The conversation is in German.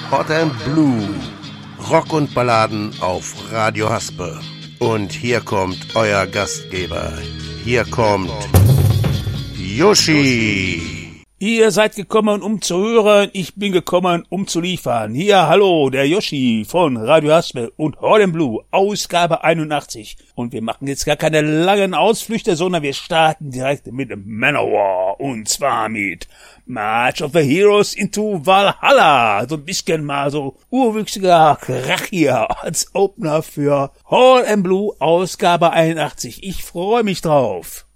Hot and Blue. Rock und Balladen auf Radio Haspe. Und hier kommt euer Gastgeber. Hier kommt Yoshi. Ihr seid gekommen, um zu hören, ich bin gekommen, um zu liefern. Hier, hallo, der Yoshi von Radio Haspe und Hot and Blue, Ausgabe 81. Und wir machen jetzt gar keine langen Ausflüchte, sondern wir starten direkt mit Manowar. Und zwar mit March of the Heroes into Valhalla. So ein bisschen mal so urwüchsiger Krach hier als Opener für Hot and Blue, Ausgabe 81. Ich freue mich drauf.